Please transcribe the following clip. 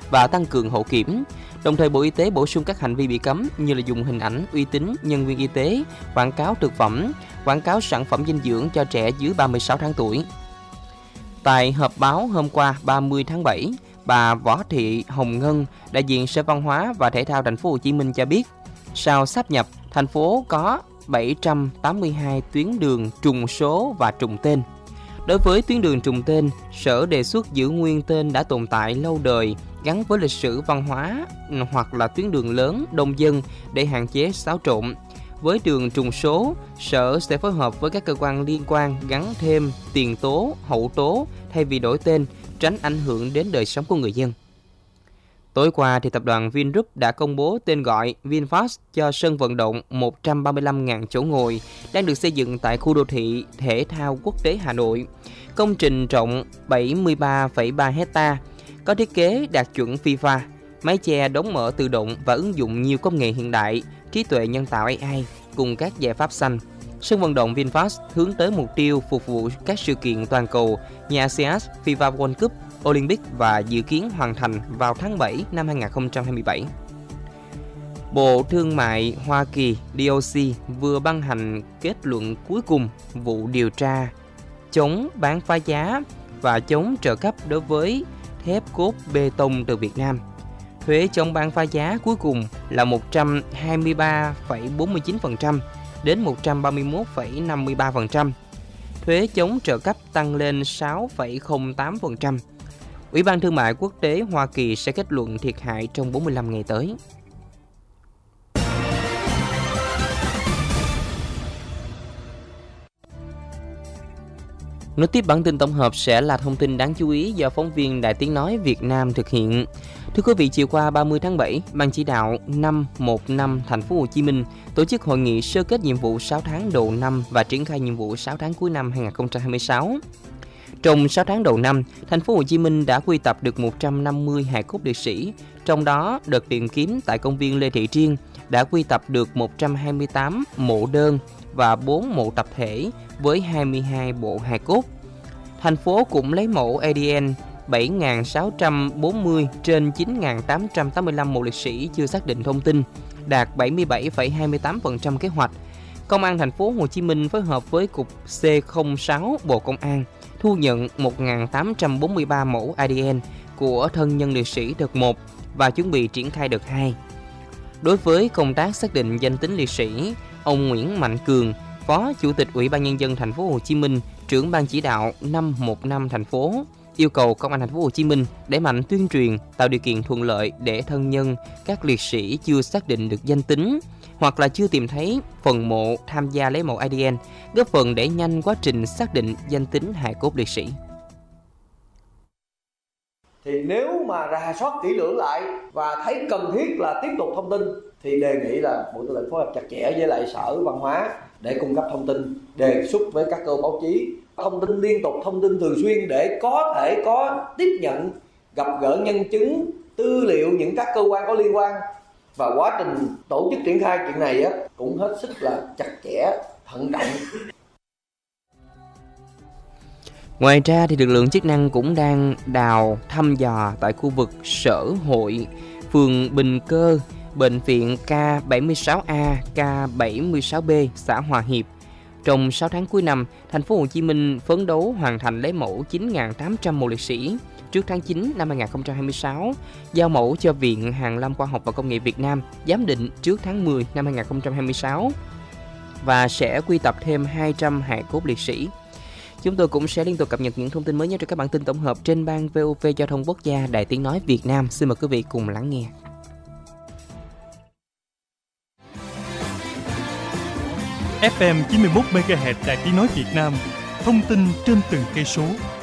và tăng cường hậu kiểm. Đồng thời, Bộ Y tế bổ sung các hành vi bị cấm như là dùng hình ảnh uy tín nhân viên y tế, quảng cáo thực phẩm, quảng cáo sản phẩm dinh dưỡng cho trẻ dưới 36 tháng tuổi. Tại họp báo hôm qua 30 tháng 7, bà Võ Thị Hồng Ngân, đại diện Sở Văn hóa và Thể thao Thành phố Hồ Chí Minh cho biết, sau sáp nhập, thành phố có 782 tuyến đường trùng số và trùng tên. Đối với tuyến đường trùng tên, Sở đề xuất giữ nguyên tên đã tồn tại lâu đời, gắn với lịch sử văn hóa hoặc là tuyến đường lớn, đông dân để hạn chế xáo trộn. Với đường trùng số, Sở sẽ phối hợp với các cơ quan liên quan gắn thêm tiền tố, hậu tố thay vì đổi tên, tránh ảnh hưởng đến đời sống của người dân. Tối qua, thì tập đoàn Vingroup đã công bố tên gọi VinFast cho sân vận động 135.000 chỗ ngồi đang được xây dựng tại khu đô thị thể thao quốc tế Hà Nội. Công trình rộng 73,3 hectare, có thiết kế đạt chuẩn FIFA, mái che đóng mở tự động và ứng dụng nhiều công nghệ hiện đại, trí tuệ nhân tạo AI cùng các giải pháp xanh. Sân vận động VinFast hướng tới mục tiêu phục vụ các sự kiện toàn cầu như ASEAN, FIFA World Cup, Olympic và dự kiến hoàn thành vào tháng 7 năm 2027. Bộ Thương mại Hoa Kỳ DOC vừa ban hành kết luận cuối cùng vụ điều tra chống bán phá giá và chống trợ cấp đối với thép cốt bê tông từ Việt Nam. Thuế chống bán phá giá cuối cùng là 123,49% đến 131,53%. Thuế chống trợ cấp tăng lên 6,08%. Ủy ban Thương mại Quốc tế Hoa Kỳ sẽ kết luận thiệt hại trong 45 ngày tới. Nối tiếp bản tin tổng hợp sẽ là thông tin đáng chú ý do phóng viên Đài Tiếng Nói Việt Nam thực hiện. Thưa quý vị, chiều qua 30 tháng 7, Ban chỉ đạo 515 Thành phố Hồ Chí Minh tổ chức hội nghị sơ kết nhiệm vụ 6 tháng đầu năm và triển khai nhiệm vụ 6 tháng cuối năm 2026. Trong 6 tháng đầu năm, Thành phố Hồ Chí Minh đã quy tập được 150 hài cốt liệt sĩ, trong đó đợt tìm kiếm tại công viên Lê Thị Triêng đã quy tập được 128 mộ đơn và 4 mộ tập thể với 22 bộ hài cốt. Thành phố cũng lấy mẫu ADN 7.640 trên 9.885 mộ liệt sĩ chưa xác định thông tin, đạt 77,28% kế hoạch. Công an Thành phố Hồ Chí Minh phối hợp với Cục C06 Bộ Công an thu nhận 1.843 mẫu ADN của thân nhân liệt sĩ đợt 1 và chuẩn bị triển khai đợt 2. Đối với công tác xác định danh tính liệt sĩ, ông Nguyễn Mạnh Cường, Phó Chủ tịch Ủy ban Nhân dân Thành phố Hồ Chí Minh, trưởng ban chỉ đạo 515 thành phố, yêu cầu Công an Thành phố Hồ Chí Minh đẩy mạnh tuyên truyền, tạo điều kiện thuận lợi để thân nhân các liệt sĩ chưa xác định được danh tính hoặc là chưa tìm thấy phần mộ tham gia lấy mẫu ADN, góp phần đẩy nhanh quá trình xác định danh tính hài cốt liệt sĩ. Thì nếu mà rà soát kỹ lưỡng lại và thấy cần thiết là tiếp tục thông tin thì đề nghị là Bộ Tư lệnh phối hợp chặt chẽ với lại Sở Văn hóa để cung cấp thông tin, đề xuất với các cơ báo chí thông tin liên tục, thông tin thường xuyên để có thể có tiếp nhận, gặp gỡ nhân chứng, tư liệu những các cơ quan có liên quan. Và quá trình tổ chức triển khai chuyện này cũng hết sức là chặt chẽ, thận trọng. Ngoài ra thì lực lượng chức năng cũng đang đào thăm dò tại khu vực Sở Hội, phường Bình Cơ, bệnh viện K76A, K76B, xã Hòa Hiệp. Trong 6 tháng cuối năm, Thành phố Hồ Chí Minh phấn đấu hoàn thành lấy mẫu 9.800 mộ liệt sĩ trước tháng 9 năm 2026, giao mẫu cho Viện Hàn lâm Khoa học và Công nghệ Việt Nam giám định trước tháng 10 năm 2026 và sẽ quy tập thêm 200 hài cốt liệt sĩ. Chúng tôi cũng sẽ liên tục cập nhật những thông tin mới nhất trong các bản tin tổng hợp trên ban VOV Giao thông Quốc gia Đài Tiếng Nói Việt Nam. Xin mời quý vị cùng lắng nghe. FM 91 MHz Đài Tiếng Nói Việt Nam, thông tin trên từng cây số.